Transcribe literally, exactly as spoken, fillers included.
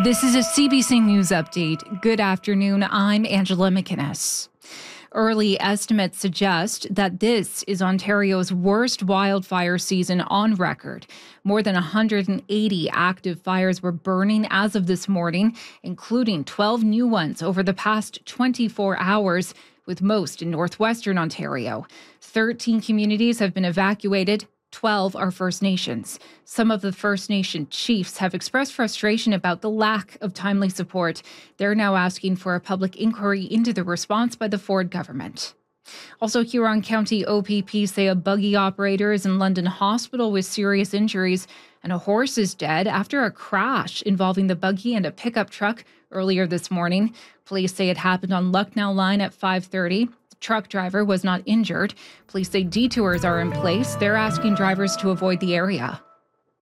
This is a C B C News update. Good afternoon. I'm Angela McInnes. Early estimates suggest that this is Ontario's worst wildfire season on record. More than one hundred eighty active fires were burning as of this morning, including twelve new ones over the past twenty-four hours, with most in northwestern Ontario. thirteen communities have been evacuated. twelve are First Nations. Some of the First Nation chiefs have expressed frustration about the lack of timely support. They're now asking for a public inquiry into the response by the Ford government. Also, Huron County O P P say a buggy operator is in London Hospital with serious injuries, and a horse is dead after a crash involving the buggy and a pickup truck earlier this morning. Police say it happened on Lucknow Line at five thirty. Truck driver was not injured. Police say detours are in place. They're asking drivers to avoid the area.